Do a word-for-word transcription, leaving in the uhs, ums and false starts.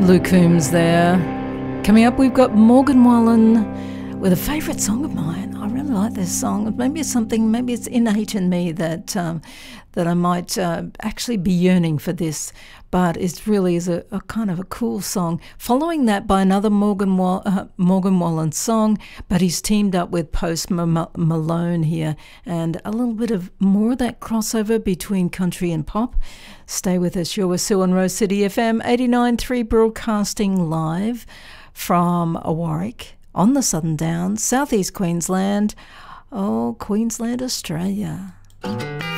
Luke Coombs there. Coming up, we've got Morgan Wallen with a favourite song of mine. I really like this song. Maybe it's something, maybe it's innate in me that um, that I might uh, actually be yearning for this, but it really is a, a kind of a cool song. Following that by another Morgan Wall, uh, Morgan Wallen song, but he's teamed up with Post M- Malone here, and a little bit of more of that crossover between country and pop. Stay with us. You're with Sue on Rose City F M eighty-nine point three, broadcasting live from Warwick on the Southern Downs, southeast Queensland, oh, Queensland, Australia.